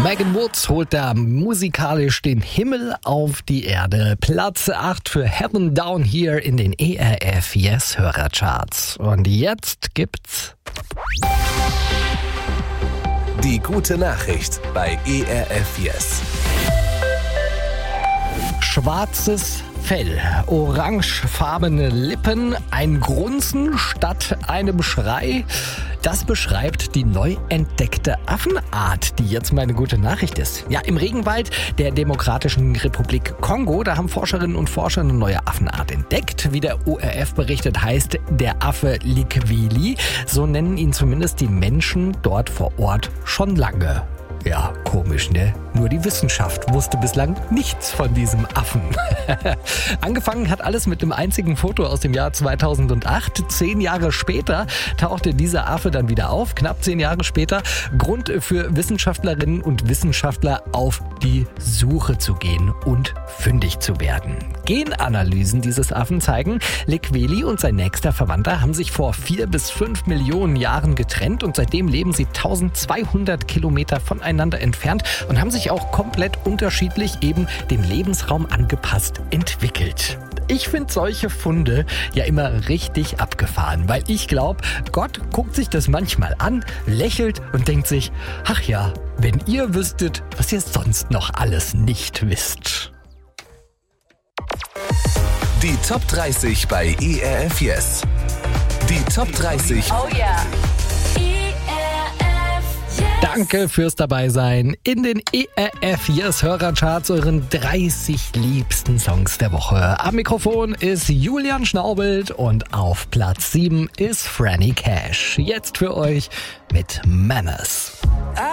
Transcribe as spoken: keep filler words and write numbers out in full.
Megan Woods holt da musikalisch den Himmel auf die Erde. Platz acht für Heaven Down Here in den E R F Yes Hörercharts. Und jetzt gibt's die gute Nachricht bei E R F Yes. Schwarzes Fell, orangefarbene Lippen, ein Grunzen statt einem Schrei. Das beschreibt die neu entdeckte Affenart, die jetzt meine gute Nachricht ist. Ja, im Regenwald der Demokratischen Republik Kongo, da haben Forscherinnen und Forscher eine neue Affenart entdeckt. Wie der O R F berichtet, heißt der Affe Likweli. So nennen ihn zumindest die Menschen dort vor Ort schon lange. Ja, komisch, ne? Nur die Wissenschaft wusste bislang nichts von diesem Affen. Angefangen hat alles mit einem einzigen Foto aus dem Jahr zweitausendacht. Zehn Jahre später tauchte dieser Affe dann wieder auf. Knapp zehn Jahre später. Grund für Wissenschaftlerinnen und Wissenschaftler, auf die Suche zu gehen und fündig zu werden. Genanalysen dieses Affen zeigen, Likweli und sein nächster Verwandter haben sich vor vier bis fünf Millionen Jahren getrennt und seitdem leben sie tausendzweihundert Kilometer voneinander entfernt und haben sich auch komplett unterschiedlich eben dem Lebensraum angepasst entwickelt. Ich finde solche Funde ja immer richtig abgefahren, weil ich glaube, Gott guckt sich das manchmal an, lächelt und denkt sich, ach ja, wenn ihr wüsstet, was ihr sonst noch alles nicht wisst. Die Top dreißig bei E R F Yes. Die Top dreißig. Oh yeah. Danke fürs Dabeisein in den E R F Yes Hörercharts, euren dreißig liebsten Songs der Woche. Am Mikrofon ist Julian Schnaubelt und auf Platz sieben ist Franny Cash. Jetzt für euch mit Manners.